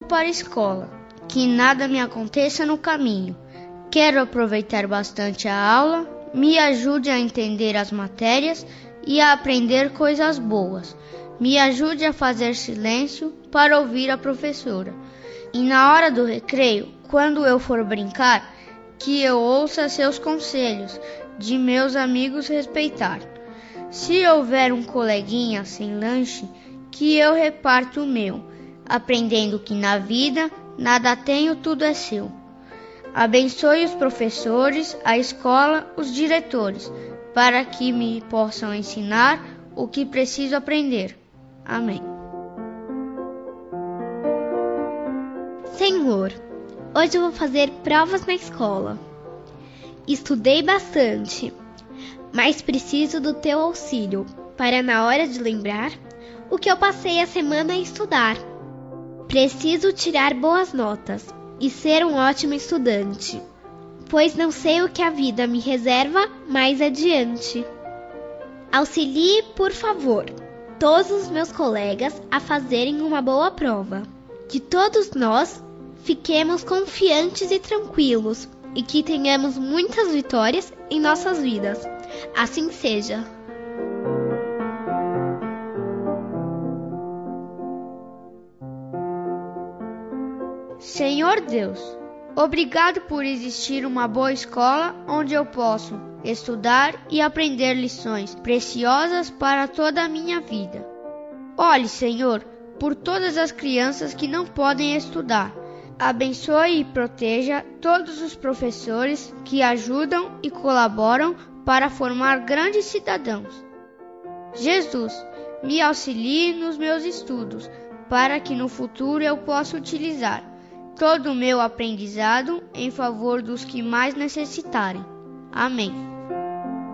para a escola, que nada me aconteça no caminho. Quero aproveitar bastante a aula, me ajude a entender as matérias e a aprender coisas boas. Me ajude a fazer silêncio para ouvir a professora. E na hora do recreio, quando eu for brincar, que eu ouça seus conselhos, de meus amigos respeitar. Se houver um coleguinha sem lanche, que eu reparto o meu, aprendendo que na vida nada tenho, tudo é seu. Abençoe os professores, a escola, os diretores, para que me possam ensinar o que preciso aprender. Amém. Senhor, hoje eu vou fazer provas na escola. Estudei bastante, mas preciso do teu auxílio para, na hora de lembrar, o que eu passei a semana a estudar. Preciso tirar boas notas e ser um ótimo estudante, pois não sei o que a vida me reserva mais adiante. Auxilie, por favor, todos os meus colegas a fazerem uma boa prova. Que todos nós fiquemos confiantes e tranquilos e que tenhamos muitas vitórias em nossas vidas. Assim seja. Senhor Deus, obrigado por existir uma boa escola onde eu posso estudar e aprender lições preciosas para toda a minha vida. Olhe, Senhor, por todas as crianças que não podem estudar. Abençoe e proteja todos os professores que ajudam e colaboram para formar grandes cidadãos. Jesus, me auxilie nos meus estudos, para que no futuro eu possa utilizar todo o meu aprendizado em favor dos que mais necessitarem. Amém.